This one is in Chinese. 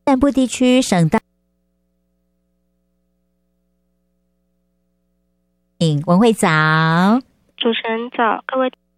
南部地区省道文慧早。 主持人早，各位